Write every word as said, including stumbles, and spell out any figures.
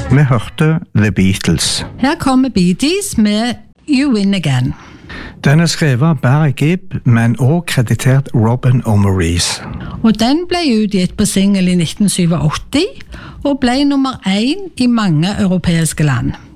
Vi hørte The Beatles. Her kommer Bee Gees med You Win Again. Den er skrevet av Barry Gibb, men også kreditert Robin og Maurice. Og den ble utgitt på single i nitten syttiåtte og ble nummer én i mange europeiske land.